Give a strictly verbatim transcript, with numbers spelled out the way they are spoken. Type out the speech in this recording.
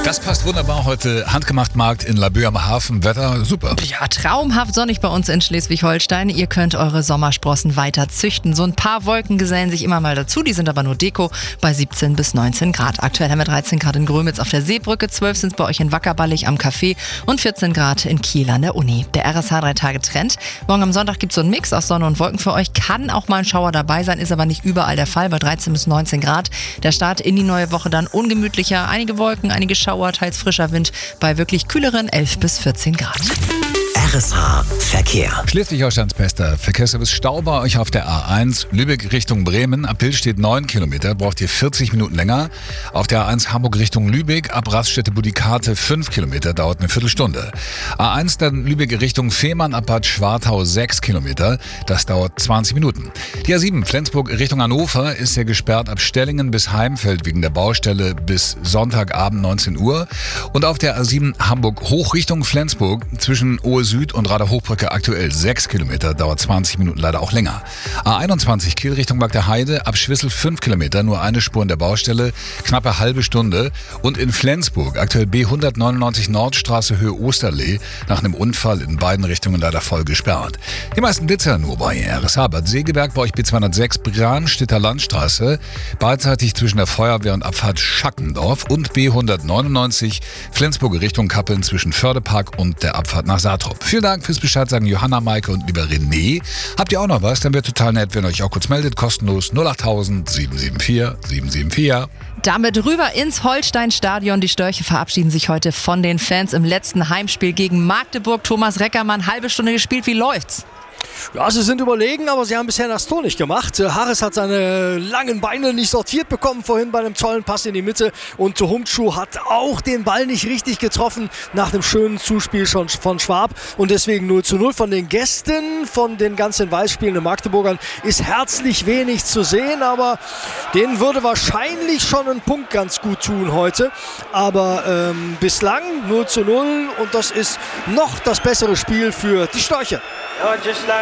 Das passt wunderbar heute. Handgemacht-Markt in Laboe am Hafen. Wetter super. Ja, traumhaft sonnig bei uns in Schleswig-Holstein. Ihr könnt eure Sommersprossen weiter züchten. So ein paar Wolken gesellen sich immer mal dazu. Die sind aber nur Deko bei siebzehn bis neunzehn Grad. Aktuell haben wir dreizehn Grad in Grömitz auf der Seebrücke, zwölf sind es bei euch in Wackerballig am Café und vierzehn Grad in Kiel an der Uni. Der R S H drei Tage Trend. Morgen am Sonntag gibt es so einen Mix aus Sonne und Wolken für euch. Kann auch mal ein Schauer dabei sein, ist aber nicht überall der Fall bei dreizehn bis neunzehn Grad. Der Start in die neue Woche dann ungemütlicher. Einige Wolken, einige Schauer, teils frischer Wind bei wirklich kühleren elf bis vierzehn Grad. R S H Verkehr. Schleswig-Holsteins bester Verkehrsservice Stau bei euch auf der A eins. Lübeck Richtung Bremen. Ab Pill steht neun Kilometer, braucht ihr vierzig Minuten länger. Auf der A eins Hamburg Richtung Lübeck. Ab Raststätte Budikate fünf Kilometer, dauert eine Viertelstunde. A eins dann Lübeck Richtung Fehmarn ab Bad Schwartau sechs Kilometer. Das dauert zwanzig Minuten. Die A sieben Flensburg Richtung Hannover ist ja gesperrt ab Stellingen bis Heimfeld wegen der Baustelle bis Sonntagabend neunzehn Uhr. Und auf der A sieben Hamburg hoch Richtung Flensburg zwischen Ohe Süd und Rader Hochbrücke aktuell sechs Kilometer, dauert zwanzig Minuten, leider auch länger. A einundzwanzig Kiel Richtung Magdeheide, ab Schwissel fünf Kilometer, nur eine Spur in der Baustelle, knappe halbe Stunde. Und in Flensburg aktuell B hundertneunundneunzig Nordstraße Höhe Osterlee, nach einem Unfall in beiden Richtungen leider voll gesperrt. Die meisten Blitzer nur bei R S H Bad Segeberg, bei euch B zweihundertsechs Branstädter Landstraße, beidseitig zwischen der Feuerwehr und Abfahrt Schackendorf und B hundertneunundneunzig Flensburg Richtung Kappeln zwischen Fördepark und der Abfahrt nach Saatrup. Vielen Dank fürs Bescheid sagen, Johanna, Maike und lieber René. Habt ihr auch noch was? Dann wäre total nett, wenn ihr euch auch kurz meldet. Kostenlos null acht tausend sieben sieben vier sieben sieben vier. Damit rüber ins Holstein-Stadion. Die Störche verabschieden sich heute von den Fans im letzten Heimspiel gegen Magdeburg. Thomas Reckermann, halbe Stunde gespielt. Wie läuft's? Ja, sie sind überlegen, aber sie haben bisher das Tor nicht gemacht. Harris hat seine langen Beine nicht sortiert bekommen vorhin bei einem tollen Pass in die Mitte. Und Humtschuh hat auch den Ball nicht richtig getroffen nach dem schönen Zuspiel schon von Schwab. Und deswegen null zu null von den Gästen, von den ganzen weiß spielenden Magdeburgern ist herzlich wenig zu sehen. Aber denen würde wahrscheinlich schon ein Punkt ganz gut tun heute. Aber ähm, bislang null zu null und das ist noch das bessere Spiel für die Störche. Oh, just like